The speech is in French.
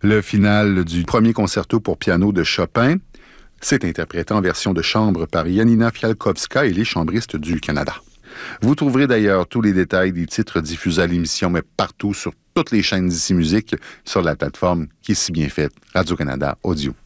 Le final du premier concerto pour piano de Chopin. C'est interprété en version de chambre par Janina Fialkowska et les chambristes du Canada. Vous trouverez d'ailleurs tous les détails des titres diffusés à l'émission, mais partout sur toutes les chaînes d'ici musique, sur la plateforme qui est si bien faite, Radio-Canada Audio.